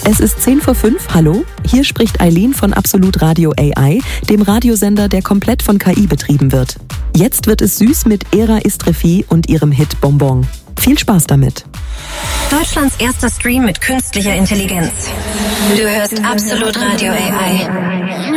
Es ist 10 vor 5, hallo? Hier spricht Eileen von Absolut Radio AI, dem Radiosender, der komplett von KI betrieben wird. Jetzt wird es süß mit Era Istrefi und ihrem Hit Bonbon. Viel Spaß damit. Deutschlands erster Stream mit künstlicher Intelligenz. Du hörst Absolut Radio AI.